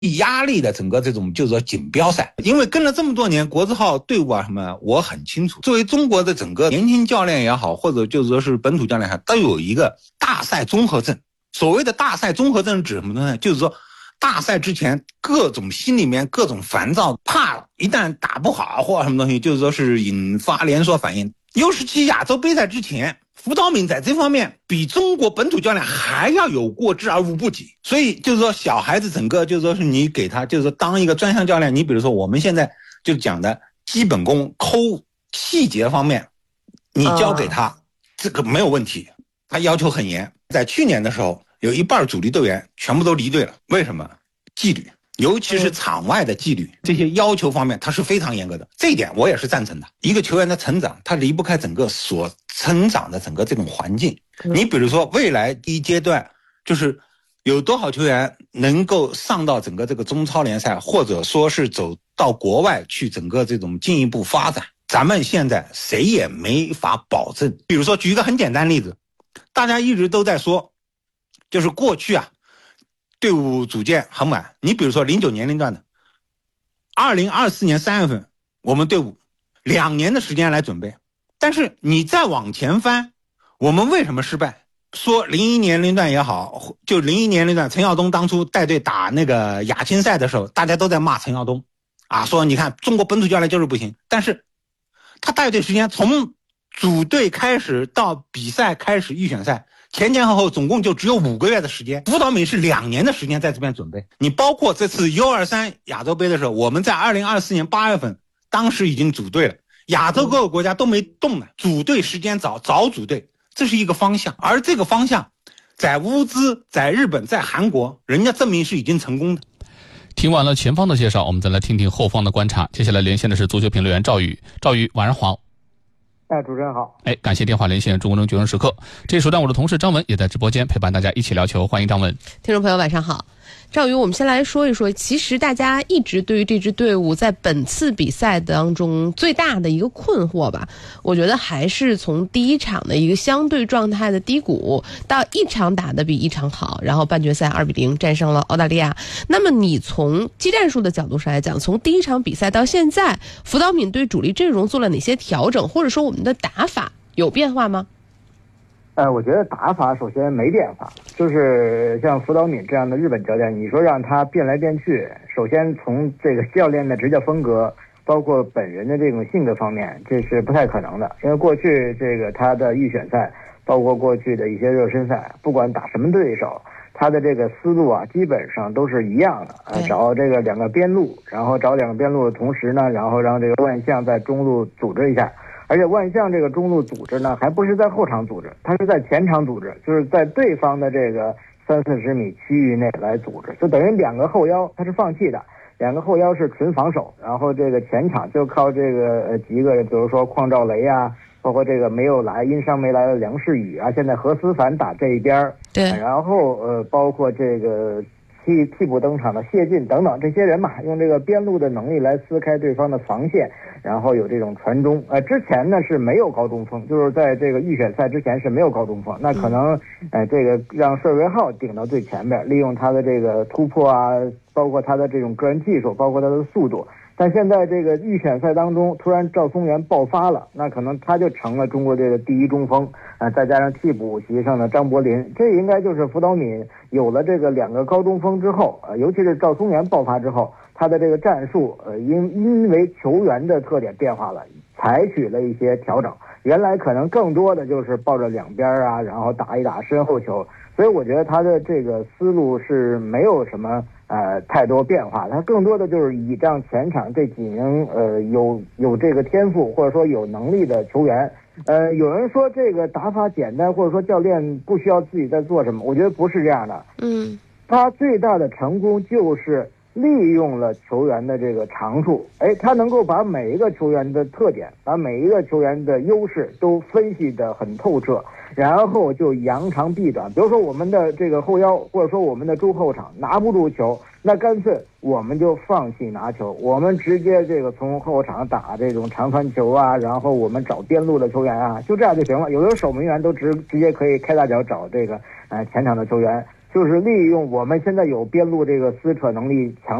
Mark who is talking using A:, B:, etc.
A: 压力的整个这种就是说锦标赛。因为跟了这么多年国字号队伍啊什么，我很清楚，作为中国的整个年轻教练也好，或者就是说是本土教练也好，都有一个大赛综合症。所谓的大赛综合症指什么呢？就是说大赛之前各种心里面各种烦躁，怕一旦打不好或者什么东西，就是说是引发连锁反应。U17亚洲杯赛之前，辅导敏在这方面比中国本土教练还要有过之而无不及。所以就是说小孩子整个就是说是你给他就是说当一个专项教练，你比如说我们现在就讲的基本功抠细节方面，你教给他这个没有问题，他要求很严。在去年的时候有一半主力队员全部都离队了，为什么？纪律，尤其是场外的纪律，这些要求方面它是非常严格的，这一点我也是赞成的。一个球员的成长，他离不开整个所成长的整个这种环境。你比如说未来第一阶段就是有多少球员能够上到整个这个中超联赛，或者说是走到国外去整个这种进一步发展，咱们现在谁也没法保证。比如说举一个很简单的例子，大家一直都在说就是过去啊队伍组建很晚，你比如说09年龄段的2024年3月份我们队伍2年的时间来准备，但是你再往前翻，我们为什么失败？说01年龄段也好，就01年龄段陈耀东当初带队打那个亚青赛的时候，大家都在骂陈耀东啊，说你看中国本土教练就是不行，但是他带队时间从组队开始到比赛开始预选赛前前后后总共就只有5个月的时间，辅导敏是2年的时间在这边准备。你包括这次 U23 亚洲杯的时候，我们在2024年8月份当时已经组队了，亚洲各个国家都没动呢，组队时间早组队，这是一个方向。而这个方向在乌兹、在日本、在韩国，人家证明是已经成功的。
B: 听完了前方的介绍，我们再来听听后方的观察。接下来连线的是足球评论员赵宇。赵宇，晚上好。
C: 主持人好。
B: 感谢电话连线中国人决胜时刻。这时段我的同事张文也在直播间陪伴大家一起聊球，欢迎张文。
D: 听众朋友晚上好。赵宇，我们先来说一说，其实大家一直对于这支队伍在本次比赛当中最大的一个困惑吧，我觉得还是从第一场的一个相对状态的低谷，到一场打得比一场好，然后半决赛2-0战胜了澳大利亚。那么你从技战术的角度上来讲，从第一场比赛到现在，辅导敏对主力阵容做了哪些调整，或者说我们的打法有变化吗？
C: 我觉得打法首先没变化，就是像辅导敏这样的日本教练，你说让他变来变去，首先从这个教练的执教风格，包括本人的这种性格方面，这是不太可能的。因为过去这个他的预选赛，包括过去的一些热身赛，不管打什么对手，他的这个思路啊，基本上都是一样的，找这个2个边路，然后找2个边路的同时呢，然后让这个万象在中路组织一下。而且万象这个中路组织呢，还不是在后场组织，它是在前场组织，就是在对方的这个30-40米区域内来组织，就等于2个后腰它是放弃的，2个后腰是纯防守，然后这个前场就靠这个几个人，比如说邝兆雷啊，包括这个没有来因伤没来的梁世宇啊，现在何思凡打这一边，
D: 对，
C: 然后包括这个替补登场的谢晋等等这些人嘛，用这个边路的能力来撕开对方的防线，然后有这种传中。之前呢是没有高中锋，就是在这个预选赛之前是没有高中锋，那可能这个让帅维浩顶到最前边，利用他的这个突破啊，包括他的这种个人技术，包括他的速度。但现在这个预选赛当中，突然赵松元爆发了，那可能他就成了中国队的第一中锋再加上替补席上的张伯林，这应该就是辅导敏有了这个2个高中锋之后尤其是赵松元爆发之后，他的这个战术因为球员的特点变化了，采取了一些调整。原来可能更多的就是抱着2边啊，然后打一打身后球，所以我觉得他的这个思路是没有什么太多变化，他更多的就是倚仗前场这几名有这个天赋或者说有能力的球员。有人说这个打法简单，或者说教练不需要自己在做什么，我觉得不是这样的。他最大的成功就是利用了球员的这个长处，他能够把每一个球员的特点，把每一个球员的优势都分析得很透彻，然后就扬长避短。比如说我们的这个后腰，或者说我们的中后场拿不住球，那干脆我们就放弃拿球，我们直接这个从后场打这种长传球啊，然后我们找边路的球员啊，就这样就行了。有的守门员都直接可以开大脚找这个前场的球员。 就是利用我们现在有边路这个撕扯能力强